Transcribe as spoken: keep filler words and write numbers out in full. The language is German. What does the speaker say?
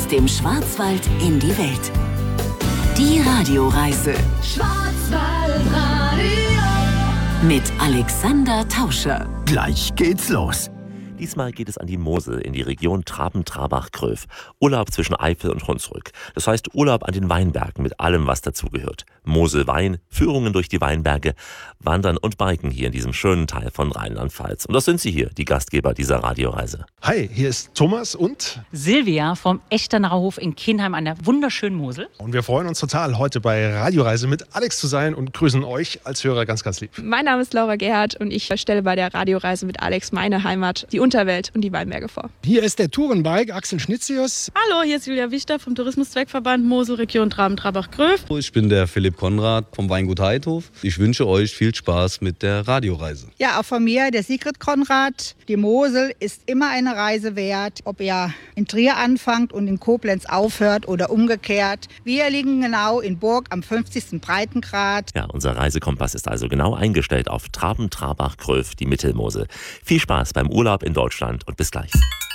dem Schwarzwald in die Welt. Die Radioreise. Schwarzwaldradio. Mit Alexander Tauscher. Gleich geht's los. Diesmal geht es an die Mosel in die Region Traben-Trabach-Gröf. Urlaub zwischen Eifel und Hunsrück. Das heißt Urlaub an den Weinbergen mit allem, was dazugehört. Mosel-Wein, Führungen durch die Weinberge, Wandern und Biken hier in diesem schönen Teil von Rheinland-Pfalz. Und das sind sie hier, die Gastgeber dieser Radioreise. Hi, hier ist Thomas und Silvia vom Echternacher Hof in Kinheim an der wunderschönen Mosel. Und wir freuen uns total, heute bei Radioreise mit Alex zu sein und grüßen euch als Hörer ganz, ganz lieb. Mein Name ist Laura Gerhardt und ich stelle bei der Radioreise mit Alex meine Heimat, die Unterwelt und die Weinberge vor. Hier ist der Tourenbike Axel Schnitzius. Hallo, hier ist Julia Wichter vom Tourismuszweckverband Mosel Region Traben-Trabach-Gröf. Ich bin der Philipp Konrad vom Weingut Heidhof. Ich wünsche euch viel Spaß mit der Radioreise. Ja, auch von mir, der Sigrid Konrad. Die Mosel ist immer eine Reise wert, ob ihr in Trier anfangt und in Koblenz aufhört oder umgekehrt. Wir liegen genau in Burg am fünfzigsten Breitengrad. Ja, unser Reisekompass ist also genau eingestellt auf Traben-Trabach-Gröf, die Mittelmosel. Viel Spaß beim Urlaub in Deutschland und bis gleich.